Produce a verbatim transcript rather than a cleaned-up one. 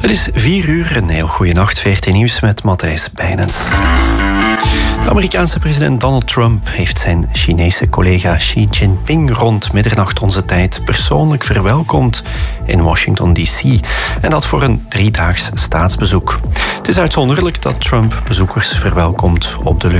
Het is vier uur, een heel goede nacht. V R T Nieuws met Matthijs Bijnens. De Amerikaanse president Donald Trump heeft zijn Chinese collega Xi Jinping rond middernacht onze tijd persoonlijk verwelkomd in Washington D C. En dat voor een driedaags staatsbezoek. Het is uitzonderlijk dat Trump bezoekers verwelkomt op de